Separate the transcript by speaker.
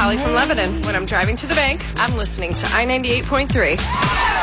Speaker 1: Callie from Lebanon. When I'm driving to the bank, I'm listening to I-98.3.